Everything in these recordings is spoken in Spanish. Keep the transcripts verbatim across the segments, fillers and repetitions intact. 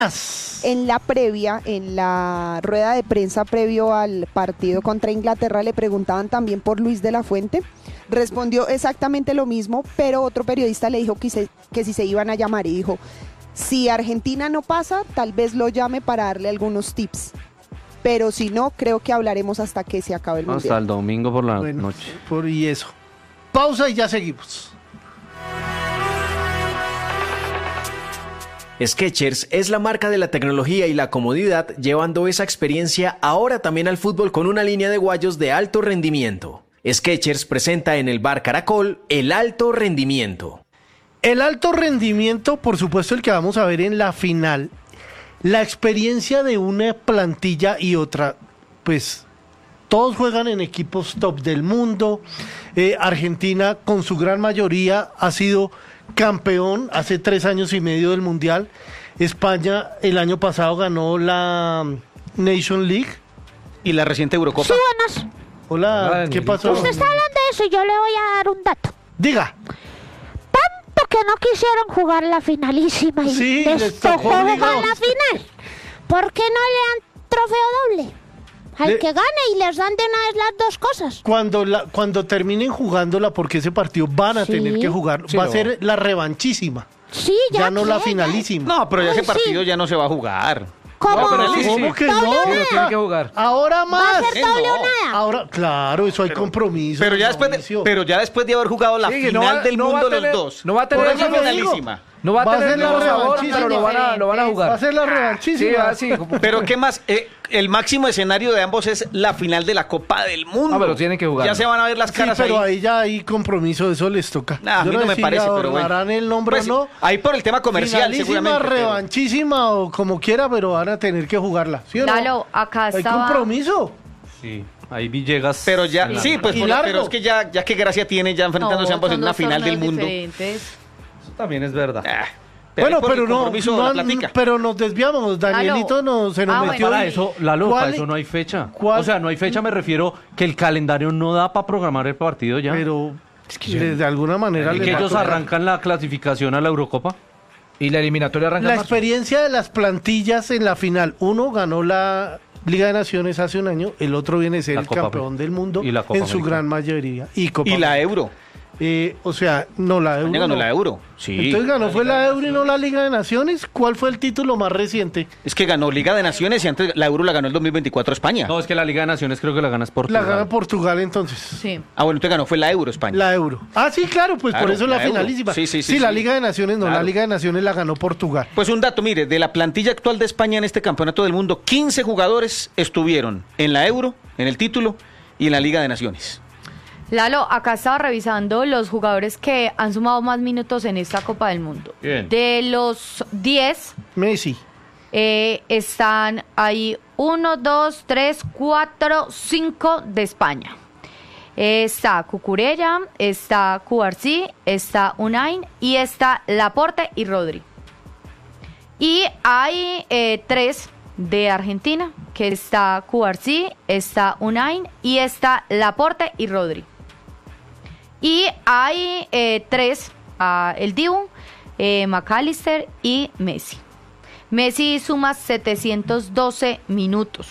En la previa, en la rueda de prensa previo al partido contra Inglaterra, le preguntaban también por Luis de la Fuente. Respondió exactamente lo mismo, pero otro periodista le dijo que, se, que si se iban a llamar y dijo, si Argentina no pasa, tal vez lo llame para darle algunos tips. Pero si no, creo que hablaremos hasta que se acabe el mundial. Hasta el domingo por la bueno, noche. Por y eso. Pausa y ya seguimos. Skechers es la marca de la tecnología y la comodidad, llevando esa experiencia ahora también al fútbol con una línea de guayos de alto rendimiento. Skechers presenta en el Bar Caracol el alto rendimiento. El alto rendimiento, por supuesto, el que vamos a ver en la final. La experiencia de una plantilla y otra, pues todos juegan en equipos top del mundo. Eh, Argentina, con su gran mayoría, ha sido campeón hace tres años y medio del Mundial. España el año pasado ganó la Nation League. Y la reciente Eurocopa. Sí, buenas. Hola, ¿qué pasó? Usted está hablando de eso y yo le voy a dar un dato. Diga. Tanto que no quisieron jugar la finalísima y Sí, les les tocó tocó jugar obligados. la final. ¿Por qué no le dan trofeo doble? Al Le- que gane y les dan de una vez las dos cosas. Cuando, la, cuando terminen jugándola, porque ese partido van a Sí. tener que jugar, Sí, va a no. ser la revanchísima. Sí, ya, Ya no la que, finalísima. No, pero ya Ay, ese partido sí. ya no se va a jugar. ¿Cómo? No, pero sí, sí. ¿Cómo que Doble no? o Sí, lo nada. tienen que jugar. Ahora Va a más. ser Eh, doble no. o nada. Ahora, claro, eso hay compromiso. Pero ya después de, Mauricio. pero ya después de haber jugado la Sí, final no va- del no va mundo a tener- los dos. no va a tener Por el eso mismo finalísima. No va a Va a tener ser la el mismo sabor, revanchísima. pero lo van a, lo van a Va a jugar. ser la Sí, revanchísima. así. como- Pero qué más, eh, el máximo escenario de ambos es la final de la Copa del Mundo. Ah, pero tienen que jugar. Ya se van a ver las Sí, caras pero ahí. ahí ya hay compromiso, eso les toca. Nah, a Yo mí no me sé si parece, pero bueno. adornarán el nombre Pues, o no. ahí por el tema comercial, Finalísima, seguramente. pero- revanchísima o como quiera, pero van a tener que jugarla. ¿Sí o no? Lalo, acá Hay estaba... compromiso. Sí, ahí Villegas. Pero ya, en la- sí, pues Y por- largo. pero es que ya, ya qué gracia tiene ya enfrentándose No, ambos en son una dos final del torneos mundo. diferentes. Eso también es verdad. Ah, Bueno, ahí por pero el no, compromiso no la han- platica. pero nos desviamos. Danielito no, se nos Ah, metió. bueno. Para eso, Lalo, ¿Cuál para es? eso no hay fecha. ¿Cuál? O sea, no hay fecha, me refiero que el calendario no da para programar el partido ya. Pero de, de alguna manera y les que va a ellos tocar. arrancan la clasificación a la Eurocopa. Y la eliminatoria arranca La en marzo. experiencia de las plantillas en la final. Uno ganó la Liga de Naciones hace un año, el otro viene a ser La el Copa campeón América. del mundo Y la Copa en su América. gran mayoría. Y, Copa Y la América. Euro. Eh, o sea, no la Euro. España ganó no. la Euro. Sí. Entonces ganó fue la Euro y no la Liga de Naciones. ¿Cuál fue el título más reciente? Es que ganó Liga de Naciones y antes la Euro la ganó el dos mil veinticuatro España. No, es que la Liga de Naciones creo que la ganas Portugal. La gana Portugal entonces. Sí. Ah, bueno, entonces ganó fue la Euro España. La Euro. Ah, sí, claro, pues Claro, por eso la, la Euro. finalísima. Sí, sí, sí, la sí. Liga de Naciones no, la Claro. Liga de Naciones la ganó Portugal. Pues un dato, mire, de la plantilla actual de España en este campeonato del mundo, quince jugadores estuvieron en la Euro, en el título, y en la Liga de Naciones. Lalo, acá estaba revisando los jugadores que han sumado más minutos en esta Copa del Mundo. Bien. De los diez, Messi. eh, están ahí uno, dos, tres, cuatro, cinco de España. Eh, está Cucurella, está Cubarsí, está Unai y está Laporte y Rodri. Y hay eh, tres de Argentina, que está Cubarsí, está Unai y está Laporte y Rodri. Y hay eh, tres, ah, el Dibu, eh, McAllister y Messi. Messi suma setecientos doce minutos.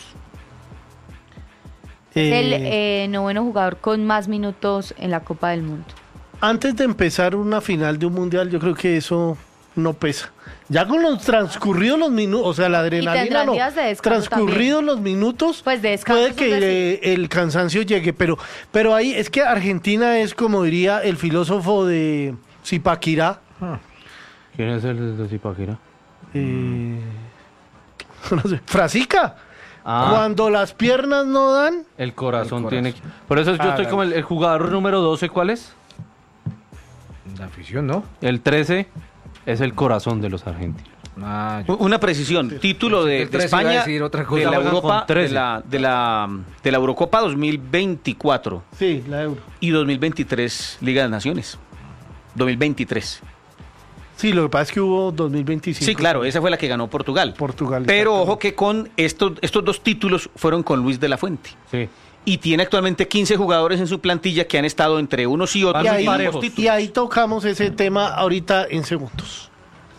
Es el Eh, eh, noveno jugador con más minutos en la Copa del Mundo. Antes de empezar una final de un mundial, yo creo que eso no pesa. Ya con los transcurridos los minutos, o sea, la adrenalina tendrán no. días de descanso Transcurridos los minutos, Pues de descanso, puede que eso es eh, el cansancio llegue, pero, pero ahí es que Argentina es, como diría el filósofo de Zipaquirá, ¿Quién es el de Zipaquirá? eh, no sé, Frasica. Ah. Cuando las piernas no dan, El corazón, El corazón. tiene que... Por eso yo Ah, estoy la- como el, el jugador número doce, ¿cuál es? La afición, ¿no? El trece es el corazón de los argentinos. Ah, yo- Una precisión, título de, el de trece iba a España decir otra cosa. de la Juegan Europa, con de trece. la, de la de la Eurocopa dos mil veinticuatro sí, la Euro. y dos mil veintitrés Liga de Naciones. dos mil veintitrés. Sí, lo que pasa es que hubo dos mil veinticinco. Sí, claro, esa fue la que ganó Portugal. Portugal. Pero exactamente. ojo que con estos estos dos títulos fueron con Luis de la Fuente. Sí. Y tiene actualmente quince jugadores en su plantilla que han estado entre unos y otros Y Van ahí, en ambos parejos. títulos. y ahí tocamos ese tema ahorita en segundos.